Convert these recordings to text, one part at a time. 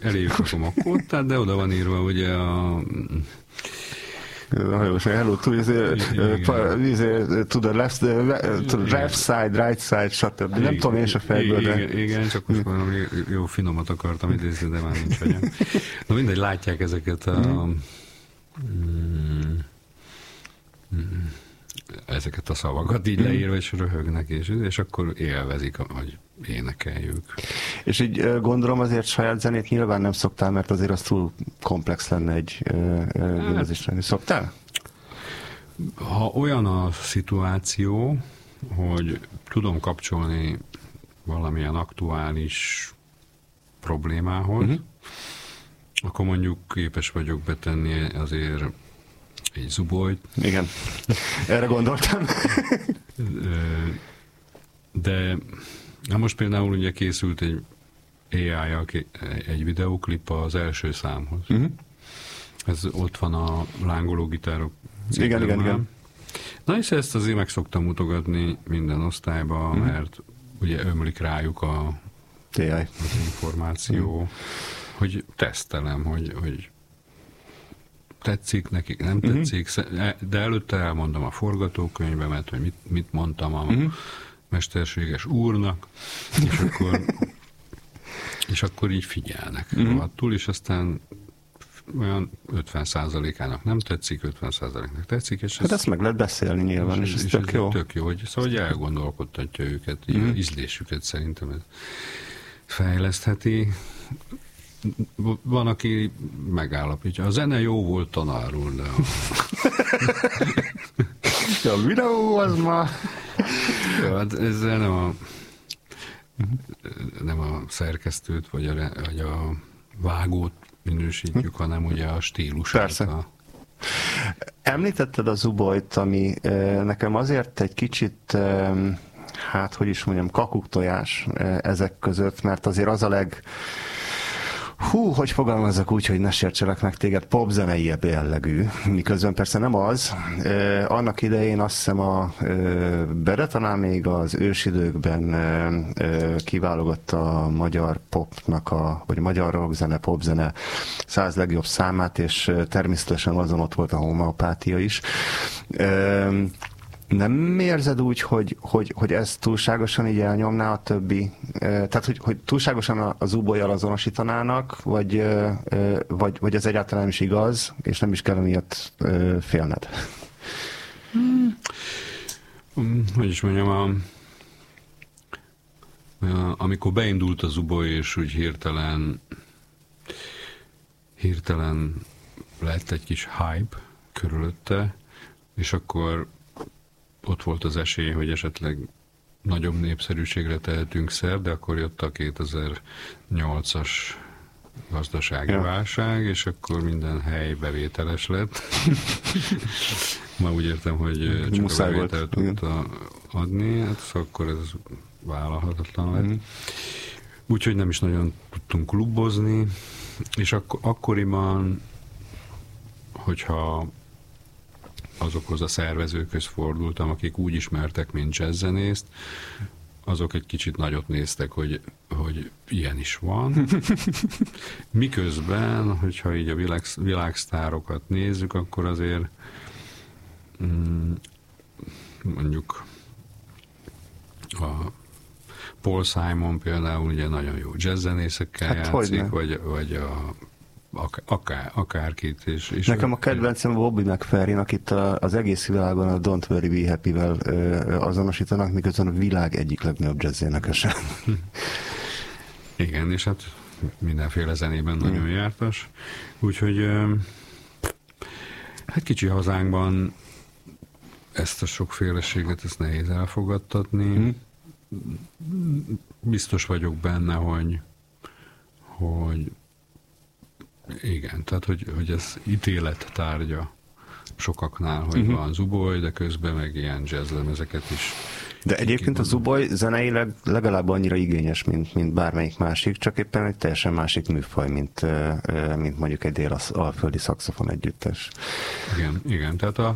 eléjük rakom a kódtát, de oda van írva ugye a... Hello, to the left side, right side, stb. Nem tudom én se fejből, de... Igen, csak most valami jó finomat akartam idézni, de már nincs agyam. Na mindegy, látják ezeket ezeket a szavakat így leírva, és röhögnek, és akkor élvezik, hogy énekeljük. És így gondolom azért saját zenét nyilván nem szoktál, mert azért az túl komplex lenne egy gimnazistáni. Szoktál? Ha olyan a szituáció, hogy tudom kapcsolni valamilyen aktuális problémához, akkor mondjuk képes vagyok betenni azért egy zubolyt. Igen, erre gondoltam. De na most például ugye készült egy AI-jal egy videóklip az első számhoz. Ez ott van a lángoló gitárok. Igen. Na és ezt azért meg szoktam mutogatni minden osztályba, mert ugye ömlik rájuk az információ, hogy tesztelem, hogy tetszik nekik, nem tetszik, de előtte elmondom a forgatókönyvemet, hogy mit mondtam a mesterséges úrnak, és akkor így figyelnek rohadtul, és aztán olyan 50%-ának nem tetszik, 50%-nak tetszik, és ezt meg lehet beszélni nyilván, és ez tök jó. Tök jó, hogy elgondolkodtatja őket, így ízlésüket szerintem ez fejlesztheti. Van, aki megállapítja. A zene jó volt tanárul, de... A videó az ma... Jó, hát ezzel nem a szerkesztőt, vagy a vágót minősítjük, hanem ugye a stílusát. Persze. Említetted a zubolyt, ami nekem azért egy kicsit, hát hogy is mondjam, kakuktojás ezek között, mert azért az a hogy fogalmazzak úgy, hogy ne sértselek meg téged, popzenei jellegű, miközben persze nem az. Annak idején azt hiszem a Bede talán még az ősidőkben kiválogott a magyar popnak, vagy magyar rockzene, popzene 100 legjobb számát, és természetesen azon ott volt a homeopátia is. Nem érzed úgy, hogy ez túlságosan így elnyomná a többi? Tehát, hogy túlságosan a zubollyal azonosítanának, vagy ez egyáltalán is igaz, és nem is kell emiatt félned? Hogy is mondjam, amikor beindult a zuboly, és úgy hirtelen lett egy kis hype körülötte, és akkor ott volt az esély, hogy esetleg nagyobb népszerűségre tehetünk szert, de akkor jött a 2008-as gazdasági válság, és akkor minden hely bevételes lett. Ma úgy értem, hogy csak a bevételt tudta adni, hát szóval akkor ez vállalhatatlan lett. Úgyhogy nem is nagyon tudtunk klubozni, és akkoriban, hogyha azokhoz a szervezőkhöz fordultam, akik úgy ismertek, mint jazzzenészt, azok egy kicsit nagyot néztek, hogy ilyen is van. Miközben, hogyha így a világsztárokat nézzük, akkor azért mondjuk a Paul Simon például ugye nagyon jó jazzzenészekkel játszik, vagy akárkit. És nekem a kedvencem Bobby McFerrin, akit az egész világon a Don't Worry Be Happy-vel azonosítanak, miközben a világ egyik legnagyobb jazzénekese. Igen, és hát mindenféle zenében nagyon jártas. Úgyhogy hát kicsi hazánkban ezt a sokféleséget, ezt nehéz elfogadtatni. Biztos vagyok benne, hogy igen, tehát hogy ez ítélet tárgya sokaknál, hogy van zuboly, de közben meg ilyen jazzlemezeket is. De egyébként a zuboly zeneileg legalább annyira igényes, mint bármelyik másik, csak éppen egy teljesen másik műfaj, mint mondjuk egy dél-alföldi szaxofon együttes. Igen, tehát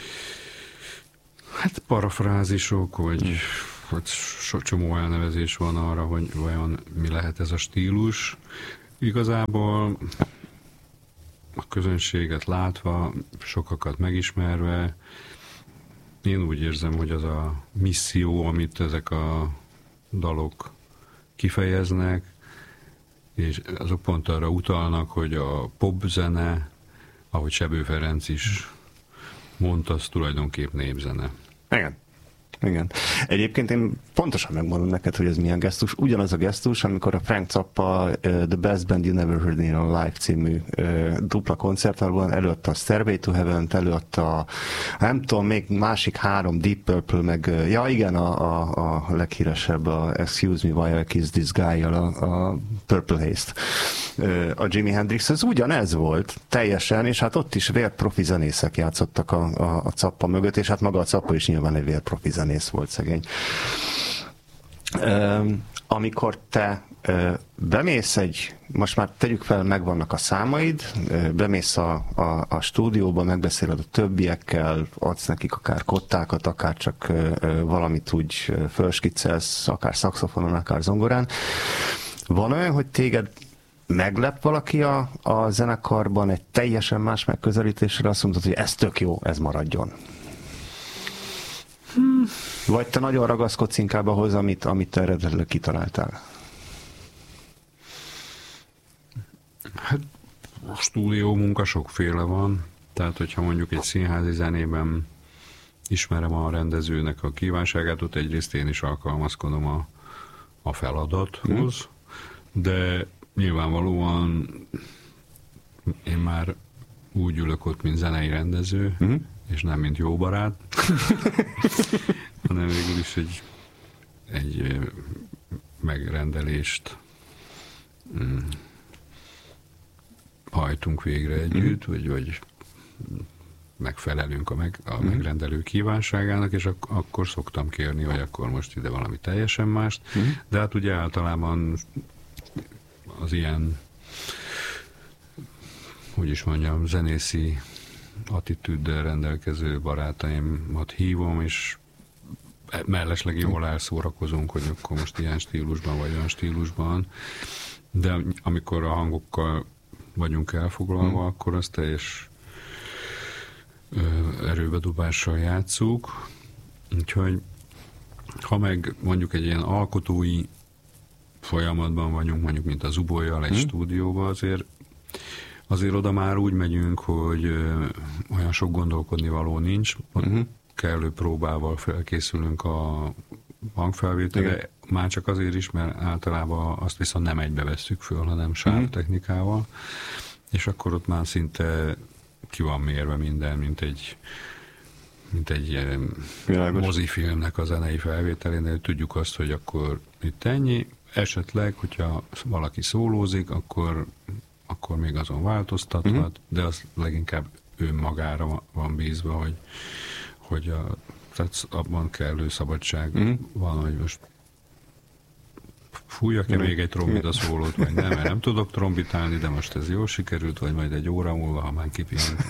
hát parafrázisok, vagy csomó elnevezés van arra, hogy vajon mi lehet ez a stílus. Igazából a közönséget látva, sokakat megismerve, én úgy érzem, hogy az a misszió, amit ezek a dalok kifejeznek, és azok pont arra utalnak, hogy a popzene, ahogy Sebő Ferenc is mondta, az tulajdonképp népzene. Igen. Igen. Egyébként én pontosan megmondom neked, hogy ez milyen gesztus. Ugyanaz a gesztus, amikor a Frank Zappa The Best Band You Never Heard in Your Life című dupla koncertálban előadta a Stairway to Heaven-t, előadta nem tudom, még másik 3 Deep Purple, meg ja igen, a leghíresebb a Excuse Me While I Kiss This Guy-jal a Purple Haze-t. A Jimi Hendrix, ez ugyanez volt teljesen, és hát ott is vérprofi zenészek játszottak a Zappa mögött, és hát maga a Zappa is nyilván egy vérprofi zenész volt, szegény. Amikor te bemész most már tegyük fel, megvannak a számaid, bemész a stúdióba, megbeszéled a többiekkel, adsz nekik akár kottákat, akár csak valamit úgy fölskiccelsz, akár szaxofonon, akár zongorán. Van olyan, hogy téged meglep valaki a zenekarban egy teljesen más megközelítésre, azt mondod, hogy ez tök jó, ez maradjon? Vagy te nagyon ragaszkodsz inkább ahhoz, amit te eredetileg kitaláltál? Hát a stúdió munka sokféle van, tehát hogyha mondjuk egy színházi zenében ismerem a rendezőnek a kívánságát, ott egyrészt én is alkalmazkodom a feladathoz, de nyilvánvalóan én már úgy ülök ott, mint zenei rendező, és nem mint jó barát, hanem végül is egy megrendelést hajtunk végre együtt, vagy megfelelünk a megrendelő kívánságának, és akkor szoktam kérni, hogy akkor most ide valami teljesen mást, de hát ugye általában az ilyen, hogy is mondjam, zenészi attitűddel rendelkező barátaimat hívom, és mellesleg jól elszórakozunk, hogy akkor most ilyen stílusban vagy olyan stílusban, de amikor a hangokkal vagyunk elfoglalva, akkor azt teljes erőbedobással játsszuk. Úgyhogy ha meg mondjuk egy ilyen alkotói folyamatban vagyunk, mondjuk mint az Zubollyal egy stúdióba, azért oda már úgy megyünk, hogy olyan sok gondolkodni való nincs. Kellő próbával felkészülünk a hangfelvételre, már csak azért is, mert általában azt viszont nem egybe vesszük föl, hanem sávtechnikával, és akkor ott már szinte ki van mérve minden, mint egy mozifilmnek a zenei felvételénél. Tudjuk azt, hogy akkor itt ennyi, esetleg, hogyha valaki szólózik, akkor még azon változtathat, de az leginkább önmagára van bízva, hogy tehát abban kellő szabadság van, hogy most fújjak-e még egy trombita szólót, vagy nem, mert nem tudok trombitálni, de most ez jól sikerült, vagy majd egy óra múlva, ha már kipihent.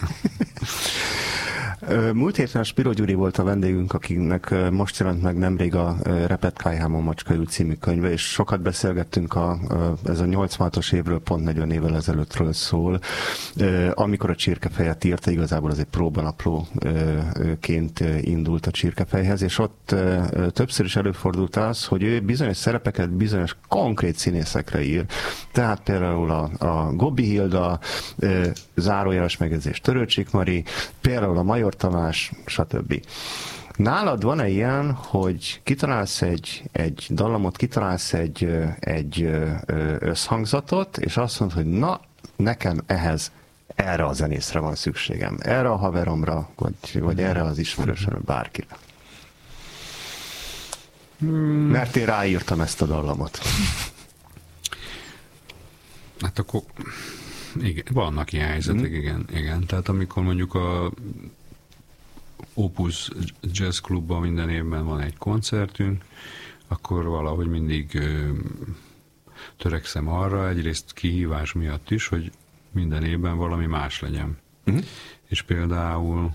Múlt héten a Spiro Gyuri volt a vendégünk, akinek most jelent meg nemrég a Repet Kájhámon Macskajú című könyve, és sokat beszélgettünk ez a 86-os évről, pont 40 évvel ezelőttről szól, amikor a Csirkefejet írta, igazából az egy próbanaplóként indult a Csirkefejhez, és ott többször is előfordult az, hogy ő bizonyos szerepeket bizonyos konkrét színészekre ír. Tehát például a Gobbi Hilda, zárójeles megjegyzés Törőcsik Mari, például a Major Tamás, stb. Nálad van-e ilyen, hogy kitalálsz egy dallamot, kitalálsz egy összhangzatot, és azt mondod, hogy na, nekem erre a zenészre van szükségem, erre a haveromra, vagy erre az ismerősömre, bárkire. Mert én ráírtam ezt a dallamot. Hát akkor igen, vannak ilyen helyzetek, igen. Tehát amikor mondjuk a Opus Jazz Clubban minden évben van egy koncertünk, akkor valahogy mindig törekszem arra, egyrészt kihívás miatt is, hogy minden évben valami más legyen. És például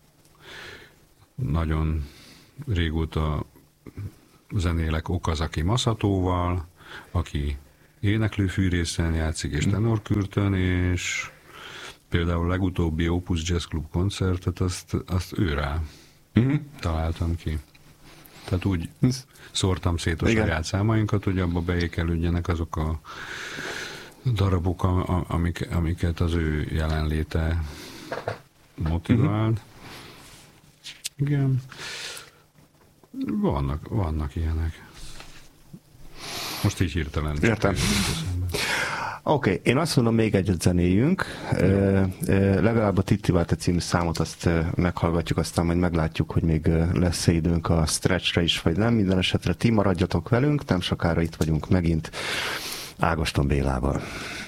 nagyon régóta zenélek Okazaki Masatóval, aki éneklő fűrészen játszik és tenorkürtön, és például legutóbbi Opus Jazz Club koncertet, azt őrá találtam ki. Tehát úgy szórtam szét a saját számainkat, hogy abba beékelődjenek azok a darabok, amiket az ő jelenléte motivált. Igen. Vannak ilyenek. Most így hirtelen. Értem. Oké, én azt mondom, még egyet zenéljünk. Legalább a Titti Várte című számot azt meghallgatjuk, aztán majd meglátjuk, hogy még lesz-e időnk a stretchre is, vagy nem. Minden esetre ti maradjatok velünk, nem sokára itt vagyunk megint Ágoston Bélával.